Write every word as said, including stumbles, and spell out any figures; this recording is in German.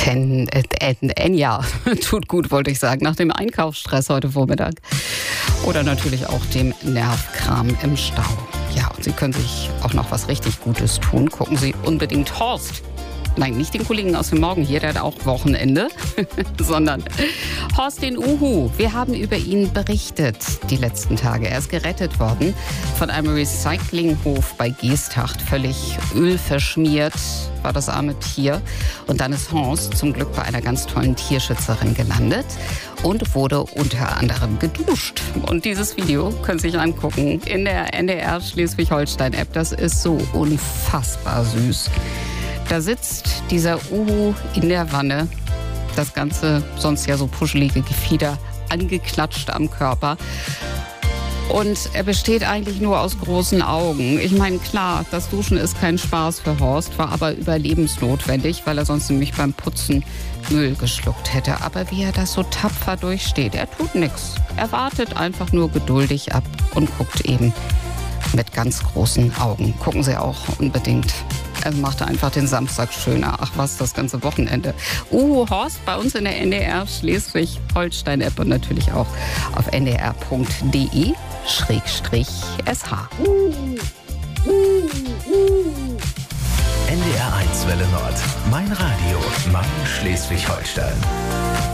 Ten, äh, äh, Enya, tut gut, wollte ich sagen, nach dem Einkaufsstress heute Vormittag. Oder natürlich auch dem Nervkram im Stau. Ja, und Sie können sich auch noch was richtig Gutes tun. Gucken Sie unbedingt Horst. Nein, nicht den Kollegen aus dem Morgen hier, der hat auch Wochenende, sondern Horst den Uhu. Wir haben über ihn berichtet die letzten Tage. Er ist gerettet worden von einem Recyclinghof bei Geesthacht. Völlig ölverschmiert war das arme Tier. Und dann ist Horst zum Glück bei einer ganz tollen Tierschützerin gelandet und wurde unter anderem geduscht. Und dieses Video können Sie sich angucken in der N D R Schleswig-Holstein-App. Das ist so unfassbar süß. Da sitzt dieser Uhu in der Wanne, das ganze sonst ja so puschelige Gefieder angeklatscht am Körper. Und er besteht eigentlich nur aus großen Augen. Ich meine, klar, das Duschen ist kein Spaß für Horst, war aber überlebensnotwendig, weil er sonst nämlich beim Putzen Müll geschluckt hätte. Aber wie er das so tapfer durchsteht, er tut nichts. Er wartet einfach nur geduldig ab und guckt eben mit ganz großen Augen. Gucken Sie auch unbedingt. Er machte einfach den Samstag schöner. Ach was, das ganze Wochenende. Uhu Horst bei uns in der N D R Schleswig-Holstein-App und natürlich auch auf n d r punkt d e schrägstrich s h. N D R eins Welle Nord. Mein Radio, mein Schleswig-Holstein.